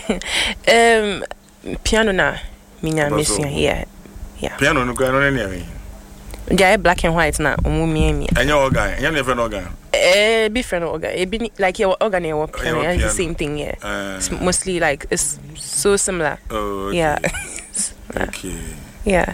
Piano na minya mission here. Yeah. Piano no go no any. They black and white na me. Any organ, any different organ. Be friend organ. It be like your organ or piano. It's the same thing, yeah. It's mostly like it's so similar. Oh, okay. yeah. Okay. Yeah.